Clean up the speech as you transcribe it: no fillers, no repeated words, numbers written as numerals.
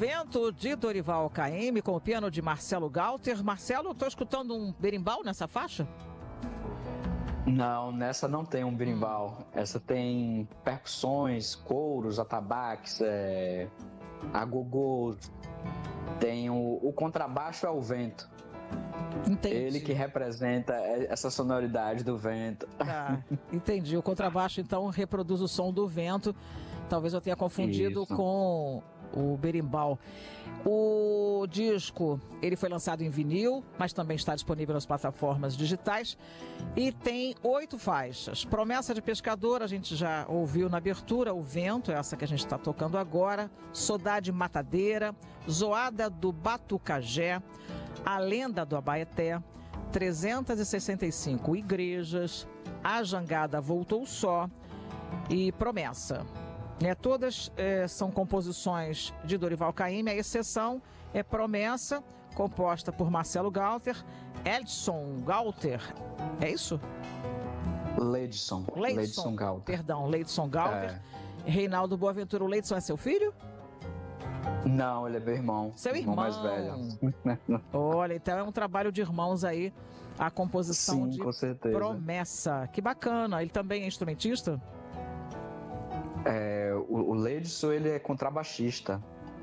Vento de Dorival Caymmi com o piano de Marcelo Galter. Marcelo, estou escutando um berimbau nessa faixa? Não, nessa não tem um berimbau. Essa tem percussões, couros, atabaques, agogô. Tem o contrabaixo é o vento. Entendi. Ele que representa essa sonoridade do vento. Tá, entendi. O contrabaixo, então, reproduz o som do vento. Talvez eu tenha confundido com o berimbau. O disco, ele foi lançado em vinil, mas também está disponível nas plataformas digitais e tem 8 faixas. Promessa de Pescador, a gente já ouviu na abertura, O Vento, essa que a gente está tocando agora, Saudade Matadeira, Zoada do Batucajé, A Lenda do Abaeté, 365 Igrejas, A Jangada Voltou Só e Promessa. Todas são composições de Dorival Caymmi, a exceção é Promessa, composta por Marcelo Galter, Edson Galter, é isso? Leidson Galter. Perdão, Leidson Galter. Reinaldo Boaventura, o Leidson é seu filho? Não, ele é meu irmão. Seu irmão mais velho. Olha, então é um trabalho de irmãos aí, a composição. Sim, de com certeza. Promessa. Que bacana, ele também é instrumentista? O Leidson, ele é contrabaixista.